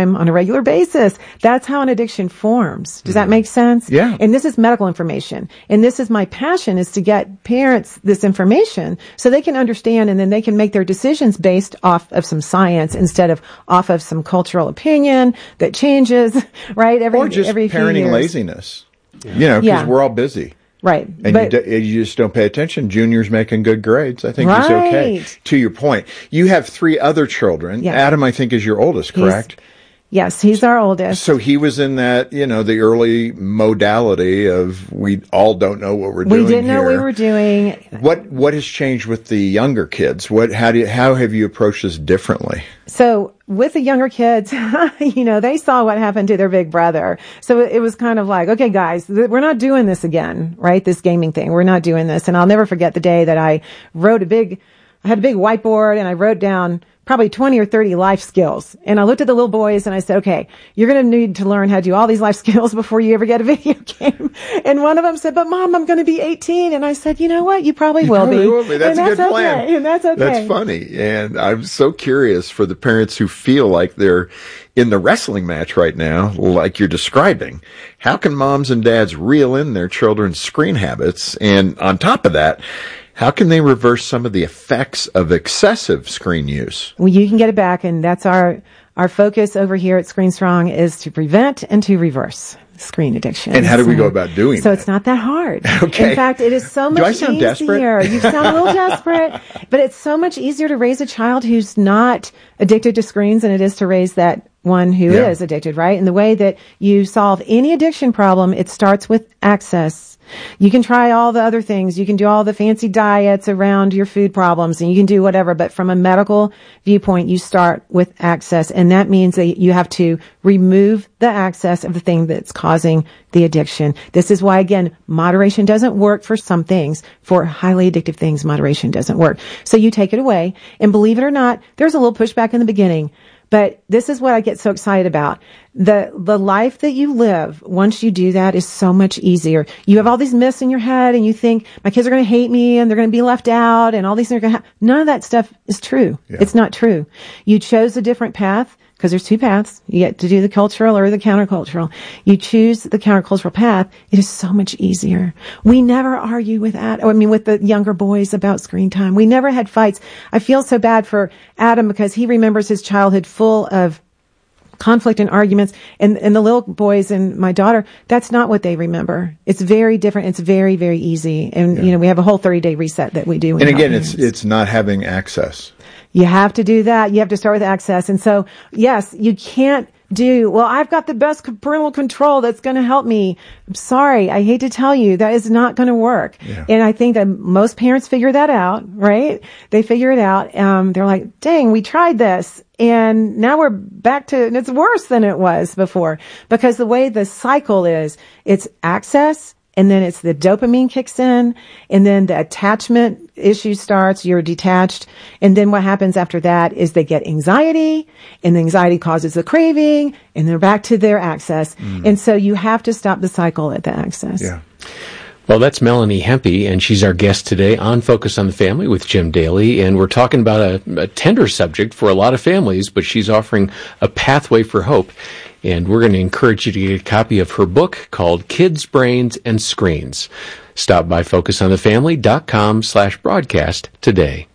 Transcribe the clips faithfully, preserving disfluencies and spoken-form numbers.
time on a regular basis. That's how an addiction forms. Does that make sense? Yeah. And this is medical information. And this is my passion, is to get parents this information so they can understand, and then they can make their decisions based off of some science instead of off of some cultural opinion that changes, right? Every, or just every few parenting years. laziness, you know, because Yeah. we're all busy. Right. And But- you, d- you just don't pay attention. Junior's making good grades. I think he's okay. Right. To your point, you have three other children. Yeah. Adam, I think, is your oldest, He's- correct? Yes, he's our oldest. So he was in that, you know, the early modality of we all don't know what we're doing. We didn't know here. what we were doing. What what has changed with the younger kids? What how do you, how have you approached this differently? So with the younger kids, you know, they saw what happened to their big brother. So it was kind of like, okay, guys, th- we're not doing this again, right? This gaming thing. We're not doing this. And I'll never forget the day that I wrote a big, I had a big whiteboard and I wrote down probably twenty or thirty life skills. And I looked at the little boys and I said, okay, you're going to need to learn how to do all these life skills before you ever get a video game. And one of them said, but Mom, I'm going to be eighteen. And I said, you know what? You probably You will probably be. will be. That's and a that's good okay. plan. And that's okay. That's funny. And I'm so curious for the parents who feel like they're in the wrestling match right now, like you're describing. How can moms and dads reel in their children's screen habits? And on top of that, how can they reverse some of the effects of excessive screen use? Well, you can get it back, and that's our our focus over here at Screen Strong, is to prevent and to reverse screen addiction. And how do we So- go about doing So that? it's not that hard. Okay. In fact, it is so much Do I sound easier. desperate? You sound a little desperate, but it's so much easier to raise a child who's not addicted to screens than it is to raise that one who Yeah. is addicted, right? And the way that you solve any addiction problem, it starts with access. You can try all the other things. You can do all the fancy diets around your food problems, and you can do whatever. But from a medical viewpoint, you start with access. And that means that you have to remove the access of the thing that's causing the addiction. This is why, again, moderation doesn't work for some things. For highly addictive things, moderation doesn't work. So you take it away. And believe it or not, there's a little pushback in the beginning. But this is what I get so excited about. The, the life that you live, once you do that, is so much easier. You have all these myths in your head and you think, my kids are going to hate me and they're going to be left out and all these things are going to happen. None of that stuff is true. Yeah. It's not true. You chose a different path, because there's two paths. You get to do the cultural or the countercultural. You choose the countercultural path. It is so much easier. We never argue with that. I mean, with the younger boys about screen time. We never had fights. I feel so bad for Adam because he remembers his childhood full of conflict and arguments, and, and the little boys and my daughter, that's not what they remember. It's very different. It's very, very easy. And, Yeah. you know, we have a whole thirty day reset that we do. And again, it's it's not having access. You have to do that. You have to start with access. And so, yes, you can't do, well, I've got the best parental control that's going to help me. I'm sorry. I hate to tell you, that is not going to work. Yeah. And I think that most parents figure that out, right? They figure it out. Um, they're like, dang, we tried this. And now we're back to, and it's worse than it was before. Because the way the cycle is, it's access, and then it's the dopamine kicks in, and then the attachment issue starts, you're detached, and then what happens after that is they get anxiety, and the anxiety causes the craving, and they're back to their access. Mm. And so you have to stop the cycle at the access. Yeah. Well, that's Melanie Hempy, and she's our guest today on Focus on the Family with Jim Daly. And we're talking about a, a tender subject for a lot of families, but she's offering a pathway for hope. And we're going to encourage you to get a copy of her book called Kids, Brains, and Screens. Stop by focusonthefamily.com slash broadcast today.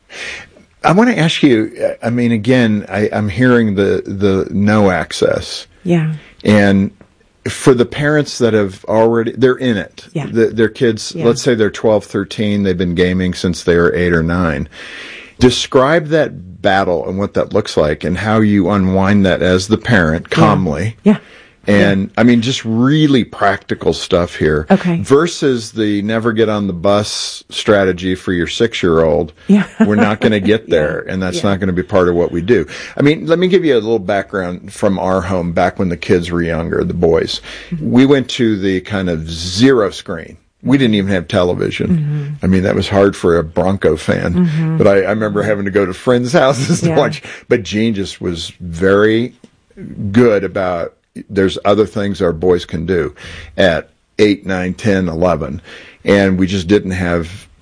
I want to ask you, I mean, again, I, I'm hearing the, the no access. Yeah. And for the parents that have already, they're in it. Yeah. The, their kids, Yeah. let's say they're twelve, thirteen, they've been gaming since they were eight or nine. Describe that battle and what that looks like and how you unwind that as the parent calmly. Yeah. And yeah. I mean, just really practical stuff here. Okay. Versus the never get on the bus strategy for your six-year-old. Yeah. We're not going to get there, yeah. and that's yeah. not going to be part of what we do. I mean, let me give you a little background from our home back when the kids were younger, the boys. Mm-hmm. We went to the kind of zero screen. We didn't even have television. Mm-hmm. I mean, that was hard for a Bronco fan. Mm-hmm. But I, I remember having to go to friends' houses to yeah. watch. But Gene just was very good about, there's other things our boys can do at eight, nine, ten, eleven. And we just didn't have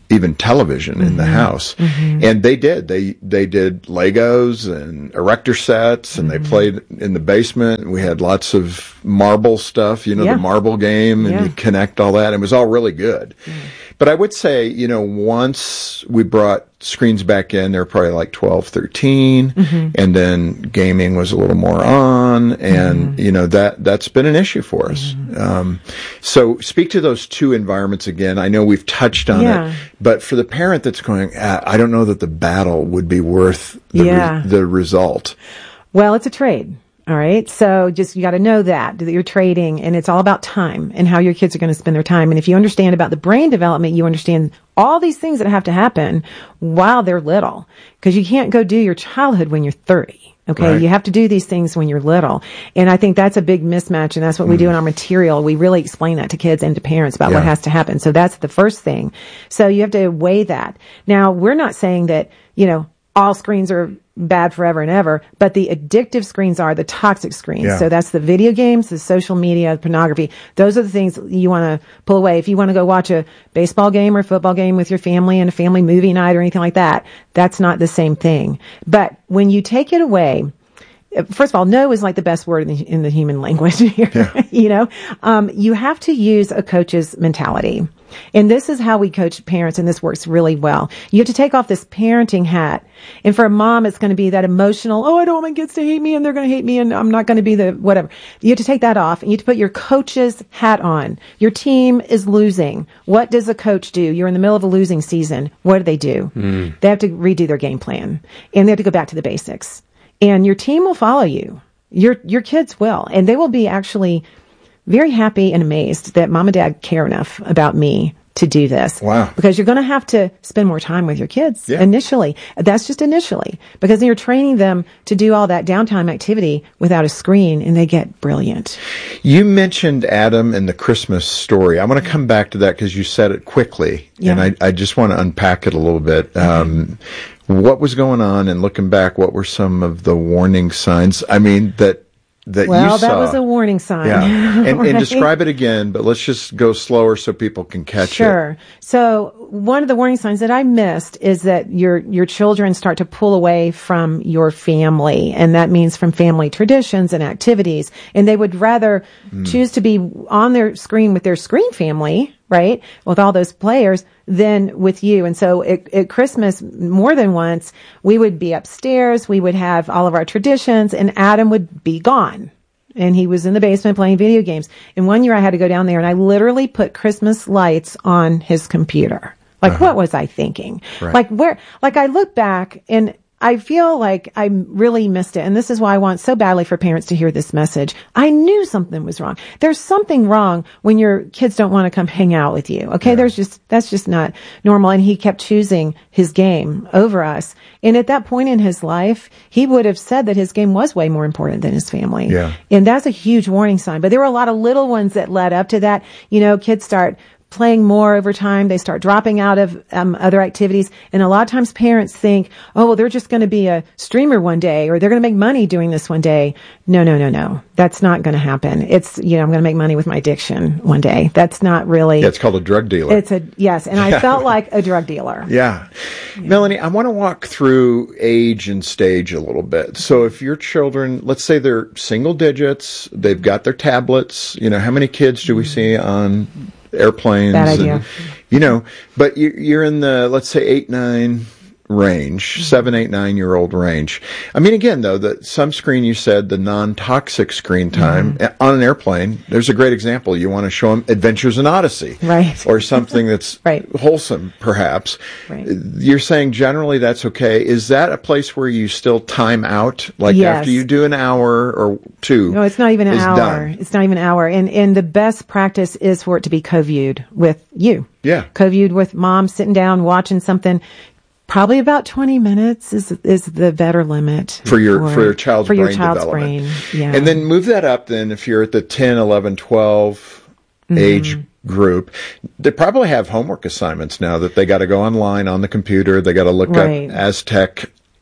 even television mm-hmm. in the house. Mm-hmm. And they did. They they did Legos and erector sets, and mm-hmm. they played in the basement. We had lots of marble stuff, you know, yeah. the marble game, and yeah. you connect all that. It was all really good. Mm-hmm. But I would say, you know, once we brought screens back in, they were probably like twelve, thirteen, mm-hmm. and then gaming was a little more on, and, mm-hmm. you know, that, that's been an issue for us. Mm-hmm. Um, so speak to those two environments again. I know we've touched on yeah. it, but for the parent that's going, ah, I don't know that the battle would be worth the, yeah. re- the result. Well, it's a trade. All right. So just, you got to know that, that you're trading, and it's all about time and how your kids are going to spend their time. And if you understand about the brain development, you understand all these things that have to happen while they're little, because you can't go do your childhood when you're thirty. Okay. Right. You have to do these things when you're little. And I think that's a big mismatch. And that's what mm. we do in our material. We really explain that to kids and to parents about yeah. what has to happen. So that's the first thing. So you have to weigh that. Now, we're not saying that, you know, all screens are bad forever and ever, but the addictive screens are the toxic screens. Yeah. So that's the video games, the social media, the pornography. Those are the things you want to pull away. If you want to go watch a baseball game or football game with your family and a family movie night or anything like that, that's not the same thing. But when you take it away, first of all, no is like the best word in the, in the human language here. Yeah. You know, um, you have to use a coach's mentality. And this is how we coach parents, and this works really well. You have to take off this parenting hat. And for a mom, it's going to be that emotional, oh, I don't want my kids to hate me, and they're going to hate me, and I'm not going to be the whatever. You have to take that off, and you have to put your coach's hat on. Your team is losing. What does a coach do? You're in the middle of a losing season. What do they do? Mm. They have to redo their game plan, and they have to go back to the basics. And your team will follow you. Your your kids will, and they will be actually very happy and amazed that mom and dad care enough about me to do this. Wow. Because you're going to have to spend more time with your kids yeah. initially. That's just initially. Because you're training them to do all that downtime activity without a screen, and they get brilliant. You mentioned Adam and the Christmas story. I want to come back to that because you said it quickly, yeah. and I, I just want to unpack it a little bit. Um, what was going on, and looking back, what were some of the warning signs? I mean, that That well, you saw. that was a warning sign. Yeah. And, right? and describe it again, but let's just go slower so people can catch sure. it. Sure. So one of the warning signs that I missed is that your your children start to pull away from your family, and that means from family traditions and activities, and they would rather mm. choose to be on their screen with their screen family, right, with all those players, than with you. And so at, at Christmas, more than once, we would be upstairs, we would have all of our traditions, and Adam would be gone. And he was in the basement playing video games. And one year I had to go down there, and I literally put Christmas lights on his computer. Like, uh-huh. what was I thinking? Right. Like, where, like I look back and I feel like I really missed it. And this is why I want so badly for parents to hear this message. I knew something was wrong. There's something wrong when your kids don't want to come hang out with you. Okay. Yeah. There's just, that's just not normal. And he kept choosing his game over us. And at that point in his life, he would have said that his game was way more important than his family. Yeah. And that's a huge warning sign. But there were a lot of little ones that led up to that. You know, kids start playing more over time. They start dropping out of um, other activities. And a lot of times parents think, oh, well, they're just going to be a streamer one day, or they're going to make money doing this one day. No, no, no, no. That's not going to happen. It's, you know, I'm going to make money with my addiction one day. That's not really. Yeah, it's called a drug dealer. It's a, yes. And I felt like a drug dealer. Yeah. yeah. Melanie, I want to walk through age and stage a little bit. So if your children, let's say they're single digits, they've got their tablets, you know, how many kids do we see on airplanes? Bad idea. And, you know, but you're in the, let's say, eight, nine range, seven, eight, nine year old range. I mean, again, though, the some screen, you said the non-toxic screen time mm-hmm. on an airplane. There's a great example. You want to show them Adventures in Odyssey, right? Or something that's right. wholesome, perhaps. Right. You're saying generally that's okay. Is that a place where you still time out, like yes. after you do an hour or two? No, it's not even an hour. Done. It's not even an hour. And and the best practice is for it to be co-viewed with you. Yeah, co-viewed with mom, sitting down watching something. Probably about twenty minutes is is the better limit for your for, for your child's for brain your child's development. Brain. Yeah. And then move that up. Then if you're at the ten, eleven, twelve mm-hmm. age group, they probably have homework assignments now that they got to go online on the computer. They got to look right. up Aztec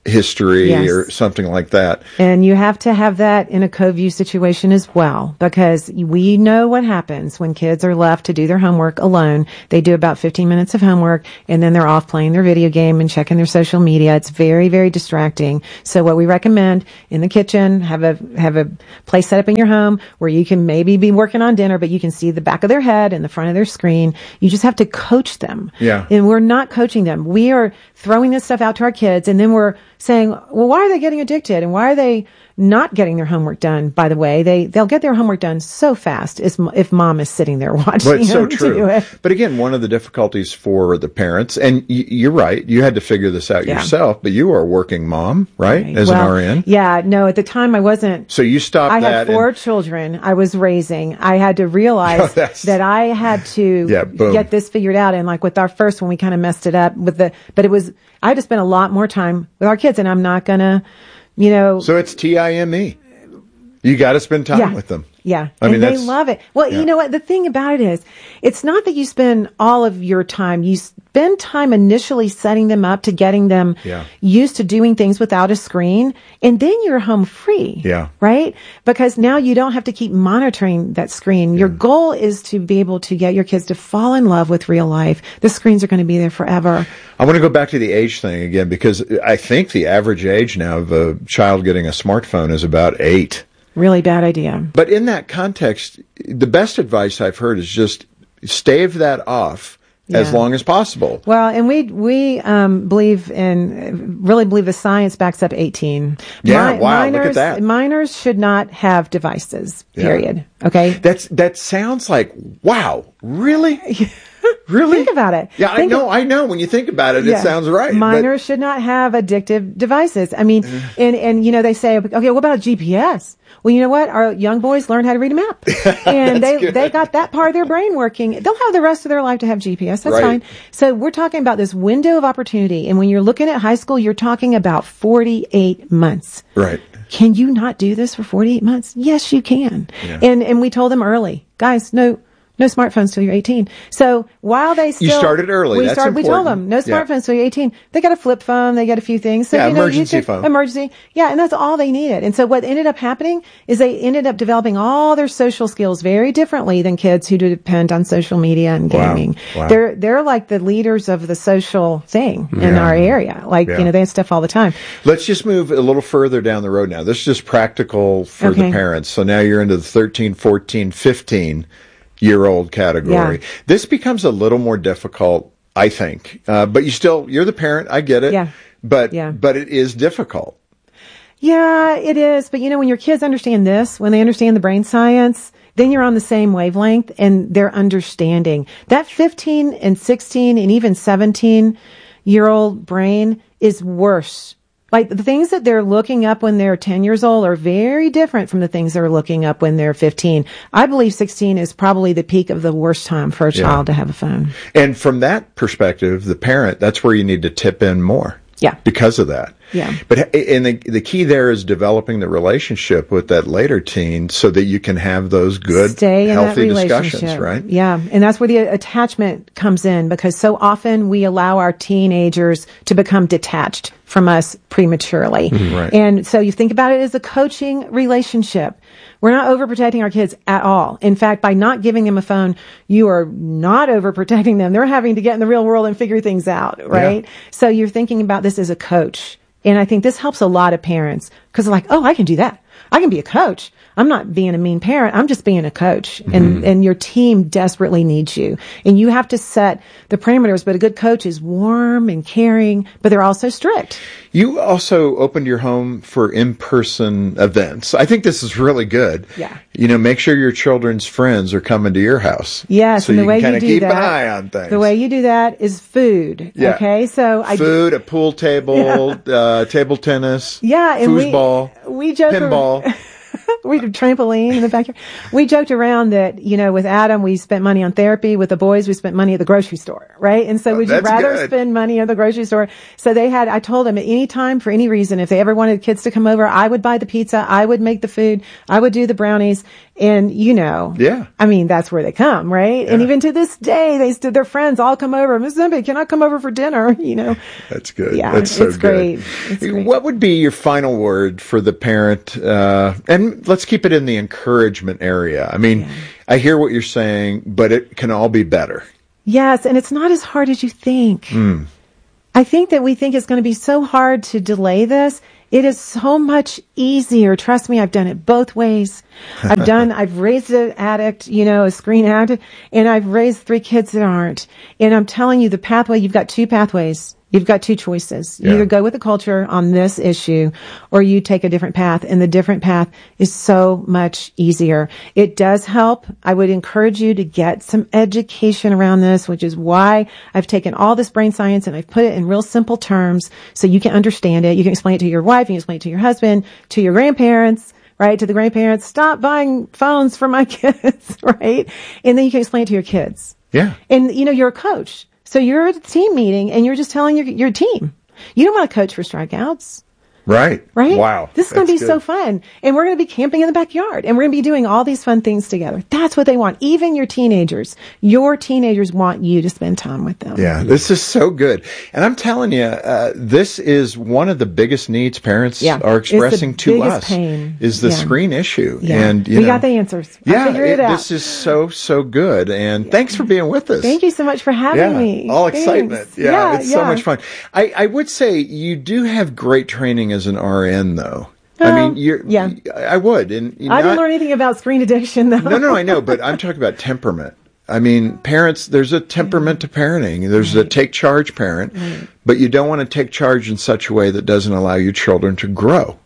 history Yes. or something like that. And you have to have that in a co-view situation as well, because we know what happens when kids are left to do their homework alone. They do about fifteen minutes of homework, and then they're off playing their video game and checking their social media. It's very, very distracting. So what we recommend in the kitchen, have a have a place set up in your home where you can maybe be working on dinner, but you can see the back of their head and the front of their screen. You just have to coach them. Yeah. And we're not coaching them. We are throwing this stuff out to our kids, and then we're saying, well, why are they getting addicted? And why are they not getting their homework done? By the way, they, they'll get their homework done so fast if, if mom is sitting there watching But it's so them true. do it. But again, one of the difficulties for the parents, and y- you're right, you had to figure this out Yeah. yourself, but you were a working mom, right? Right. As Well, an R N. Yeah, no, at the time I wasn't. So you stopped I that. had four and- children I was raising. I had to realize Oh, that's- that I had to Yeah, boom. get this figured out. And like with our first one, we kind of messed it up with the, but it was, I had to spend a lot more time with our kids, and I'm not gonna, you know. So it's T I M E. You got to spend time Yeah. with them. Yeah. I mean, and they that's- love it. Well, yeah. you know what? The thing about it is, it's not that you spend all of your time. You spend time initially setting them up to getting them Yeah. used to doing things without a screen. And then you're home free. Yeah. Right? Because now you don't have to keep monitoring that screen. Your goal is to be able to get your kids to fall in love with real life. The screens are going to be there forever. I want to go back to the age thing again, because I think the average age now of a child getting a smartphone is about eight. Really bad idea. But in that context, the best advice I've heard is just stave that off as Yeah. long as possible. Well, and we we um, believe in really believe the science backs up eighteen. Yeah, wow, look at minors, that. Minors should not have devices. Yeah. Period. Okay. That's that sounds like wow, really, really. Think about it. Yeah, Think I know, of- I know. When you think about it, Yeah. it sounds right. but- Minors should not have addictive devices. I mean, and and you know they say, okay, what about G P S? Well, you know what? Our young boys learn how to read a map, and they good. they got that part of their brain working. They'll have the rest of their life to have G P S. That's Right. fine. So we're talking about this window of opportunity, and when you're looking at high school, you're talking about forty-eight months. right. Can you not do this for forty-eight months? Yes, you can. Yeah. And and we told them early, guys, no no smartphones till you're eighteen. So while they still started early. we That's started. We told important. them no Yeah. smartphones till you're eighteen. They got a flip phone. They got a few things. So Yeah, you know, emergency you could, phone. Emergency. Yeah, and that's all they needed. And so what ended up happening is they ended up developing all their social skills very differently than kids who depend on social media and Wow. gaming. Wow. They're they're like the leaders of the social thing in Yeah. our area. Like Yeah. you know, they have stuff all the time. Let's just move a little further down the road now. This is just practical for the Okay. parents. So now you're into the thirteen, fourteen, fifteen year old category. Yeah. This becomes a little more difficult, I think. Uh, but you still, you're the parent. I get it. Yeah. But, Yeah. but it is difficult. Yeah, it is. But you know, when your kids understand this, when they understand the brain science, then you're on the same wavelength and they're understanding. That fifteen and sixteen and even seventeen year old brain is worse. Like the things that they're looking up when they're ten years old are very different from the things they're looking up when they're fifteen. I believe sixteen is probably the peak of the worst time for a Yeah. child to have a phone. And from that perspective, the parent, that's where you need to tip in more. Yeah. Because of that. Yeah. But, and the, the key there is developing the relationship with that later teen so that you can have those good, Stay in healthy that discussions, relationship. right? Yeah. And that's where the attachment comes in, because so often we allow our teenagers to become detached from us prematurely. Right. And so you think about it as a coaching relationship. We're not overprotecting our kids at all. In fact, by not giving them a phone, you are not overprotecting them. They're having to get in the real world and figure things out, right? Yeah. So you're thinking about this as a coach. And I think this helps a lot of parents because they're like, oh, I can do that. I can be a coach. I'm not being a mean parent. I'm just being a coach. And, and your team desperately needs you. And you have to set the parameters, but a good coach is warm and caring, but they're also strict. You also opened your home for in-person events. I think this is really good. Yeah. You know, make sure your children's friends are coming to your house. Yes, So and the you way can kind you of do keep that, an eye on things. the way you do that is food. Yeah. Okay, so I Food, a pool table, uh, table tennis, yeah, and we foosball, we joke ar- pinball. We did trampoline in the backyard. We joked around that, you know, with Adam, we spent money on therapy. With the boys, we spent money at the grocery store, right? And so oh, would you rather good. spend money at the grocery store? So they had, I told them at any time, for any reason, if they ever wanted kids to come over, I would buy the pizza. I would make the food. I would do the brownies. And, you know, yeah. I mean, that's where they come, right? Yeah. And even to this day, they still, their friends all come over. Miss Zimby, can I come over for dinner? You know? That's good. Yeah, that's so it's good. Great. It's great. What would be your final word for the parent? Uh, and let's keep it in the encouragement area. I mean, yeah. I hear what you're saying, but it can all be better. Yes. And it's not as hard as you think. Mm. I think that we think it's going to be so hard to delay this. It is so much easier. Trust me, I've done it both ways. I've done, I've raised an addict, you know, a screen addict, and I've raised three kids that aren't. And I'm telling you, the pathway, you've got two pathways. You've got two choices. You yeah. either go with the culture on this issue or you take a different path, and the different path is so much easier. It does help. I would encourage you to get some education around this, which is why I've taken all this brain science and I've put it in real simple terms so you can understand it. You can explain it to your wife, you can explain it to your husband, to your grandparents, right? To the grandparents, stop buying phones for my kids, right? And then you can explain it to your kids. Yeah. And, you know, you're a coach. So you're at a team meeting and you're just telling your, your team, you don't want to coach for strikeouts. Right. Right? Wow. This is going to be good. so fun. And we're going to be camping in the backyard and we're going to be doing all these fun things together. That's what they want. Even your teenagers, your teenagers want you to spend time with them. Yeah, this is so good. And I'm telling you, uh, this is one of the biggest needs parents yeah. are expressing it's the to biggest us pain. is the yeah. screen issue. Yeah. And you we know, got the answers. I yeah, figured it, it, out. This is so, so good. And yeah. thanks for being with us. Thank you so much for having yeah, me. All Thanks. excitement. Yeah, yeah it's yeah. so much fun. I, I would say you do have great training as an R N, though. Um, I mean, you're, yeah. I would. And you know, I didn't learn anything about screen addiction, though. No, no, I know, but I'm talking about temperament. I mean, parents, there's a temperament to parenting. There's right. a take charge parent, right. but you don't want to take charge in such a way that doesn't allow your children to grow.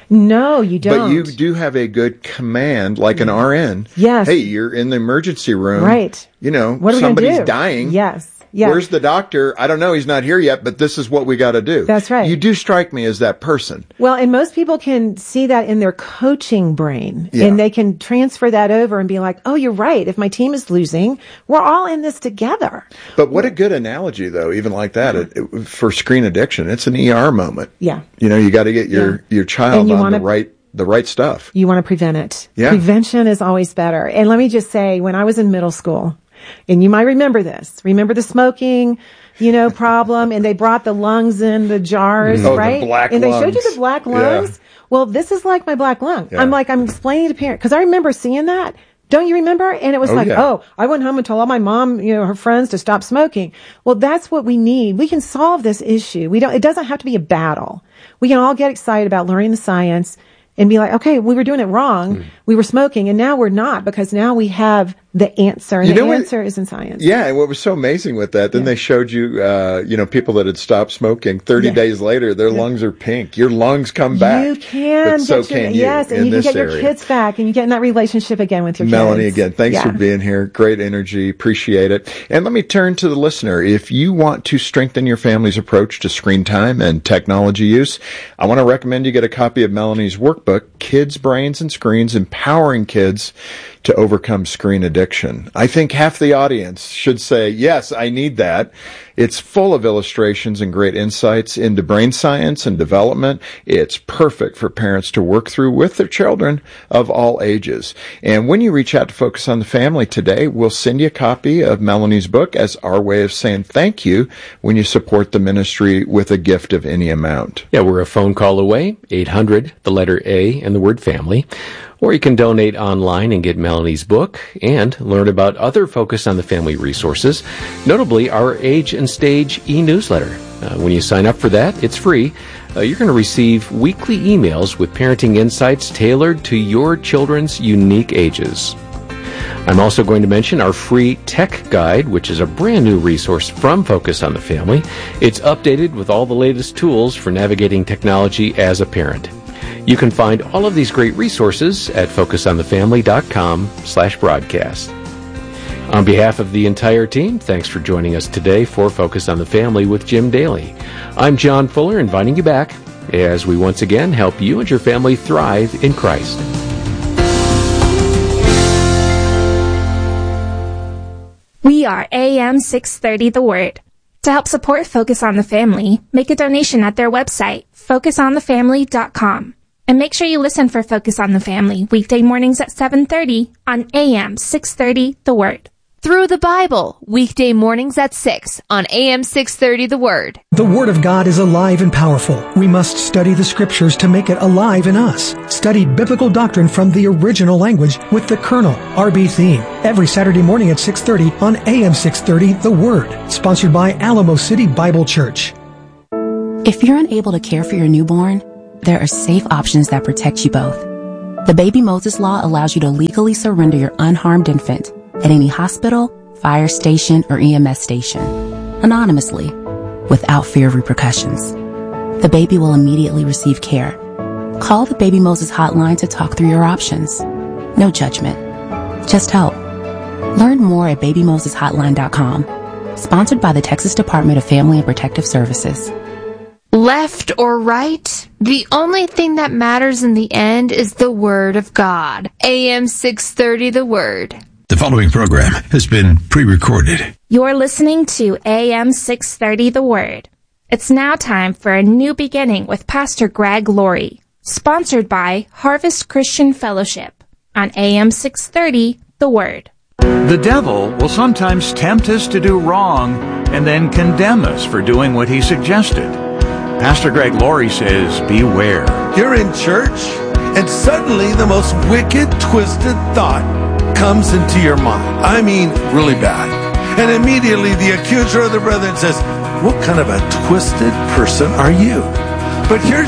No, you don't. But you do have a good command, like an R N. Yes. Hey, you're in the emergency room. Right. You know, what are somebody's we gonna do? dying. Yes. Yeah. Where's the doctor? I don't know. He's not here yet, but this is what we got to do. That's right. You do strike me as that person. Well, and most people can see that in their coaching brain, yeah. and they can transfer that over and be like, oh, you're right. If my team is losing, we're all in this together. But what a good analogy, though, even like that, it, it, for screen addiction. It's an E R moment. Yeah. You know, you got to get your, yeah. your child you on wanna, the right the right stuff. You want to prevent it. Yeah. Prevention is always better. And let me just say, when I was in middle school, and you might remember this, remember the smoking, you know, problem, and they brought the lungs in the jars, oh, right? The black and lungs. they showed you the black lungs. Yeah. Well, this is like my black lung. Yeah. I'm like, I'm explaining to parents, because I remember seeing that. Don't you remember? And it was oh, like, yeah. oh, I went home and told all my mom, you know, her friends to stop smoking. Well, that's what we need. We can solve this issue. We don't, it doesn't have to be a battle. We can all get excited about learning the science and be like, okay, we were doing it wrong. Mm. We were smoking, and now we're not, because now we have the answer, and you the answer what, is in science. Yeah, and what was so amazing with that, then yeah. they showed you, uh, you know, people that had stopped smoking, thirty yeah. days later, their yeah. lungs are pink. Your lungs come back. You can. But so your, can you. Yes, and you can get area. your kids back, and you get in that relationship again with your Melanie, kids. again, thanks yeah. for being here. Great energy. Appreciate it. And let me turn to the listener. If you want to strengthen your family's approach to screen time and technology use, I want to recommend you get a copy of Melanie's workbook, Kids, Brains, and Screens, Empowering Kids to Overcome Screen Addiction. I think half the audience should say, yes, I need that. It's full of illustrations and great insights into brain science and development. It's perfect for parents to work through with their children of all ages. And when you reach out to Focus on the Family today, we'll send you a copy of Melanie's book as our way of saying thank you when you support the ministry with a gift of any amount. Yeah, we're a phone call away, eight hundred, the letter A, and the word family. Or you can donate online and get Melanie's book and learn about other Focus on the Family resources, notably our Age and Stage e-newsletter. Uh, when you sign up for that, it's free. Uh, you're going to receive weekly emails with parenting insights tailored to your children's unique ages. I'm also going to mention our free tech guide, which is a brand new resource from Focus on the Family. It's updated with all the latest tools for navigating technology as a parent. You can find all of these great resources at focusonthefamily.com slash broadcast. On behalf of the entire team, thanks for joining us today for Focus on the Family with Jim Daly. I'm John Fuller, inviting you back as we once again help you and your family thrive in Christ. We are A M six thirty The Word. To help support Focus on the Family, make a donation at their website, focus on the family dot com. And make sure you listen for Focus on the Family weekday mornings at seven thirty on A M six thirty The Word. Through the Bible, weekday mornings at six on A M six thirty The Word. The Word of God is alive and powerful. We must study the Scriptures to make it alive in us. Study biblical doctrine from the original language with the Colonel, R B Theme, every Saturday morning at six thirty on A M six thirty The Word. Sponsored by Alamo City Bible Church. If you're unable to care for your newborn, there are safe options that protect you both. The Baby Moses Law allows you to legally surrender your unharmed infant at any hospital, fire station, or E M S station, anonymously, without fear of repercussions. The baby will immediately receive care. Call the Baby Moses hotline to talk through your options. No judgment, just help. Learn more at baby moses hotline dot com. Sponsored by the Texas Department of Family and Protective Services. Left or right, the only thing that matters in the end is the Word of God. A M six thirty The Word. The following program has been pre-recorded. You're listening to A M six thirty The Word. It's now time for a new beginning with Pastor Greg Laurie, sponsored by Harvest Christian Fellowship on A M six thirty The Word. The devil will sometimes tempt us to do wrong and then condemn us for doing what he suggested. Pastor Greg Laurie says, beware. You're in church, and suddenly the most wicked, twisted thought comes into your mind. I mean, really bad. And immediately the accuser of the brethren says, what kind of a twisted person are you? But here's